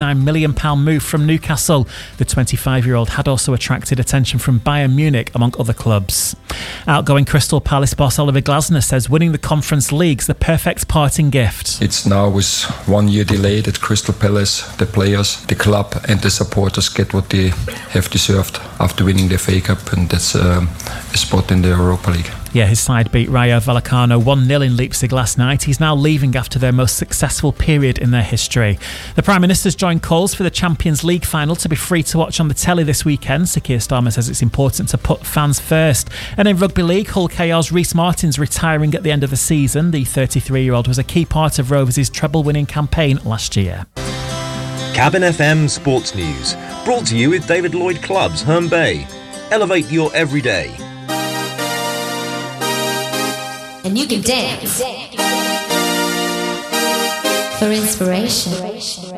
£29 million move from Newcastle. The 25-year-old had also attracted attention from Bayern Munich, among other clubs. Outgoing Crystal Palace boss Oliver Glasner says winning the Conference League's the perfect parting gift. It's now with 1 year delay that Crystal Palace, the players, the club and the supporters get what they have deserved after winning the FA Cup, and that's a spot in the Europa League. Yeah, his side beat Rayo Vallecano 1-0 in Leipzig last night. He's now leaving after their most successful period in their history. The Prime Minister's joined calls for the Champions League final to be free to watch on the telly this weekend. Sir Keir Starmer says it's important to put fans first. And in Rugby League, Hull KR's Rhys Martin's retiring at the end of the season. The 33-year-old was a key part of Rovers' treble-winning campaign last year. Cabin FM Sports News, brought to you with David Lloyd Clubs, Herne Bay. Elevate your everyday. And you can dance for inspiration.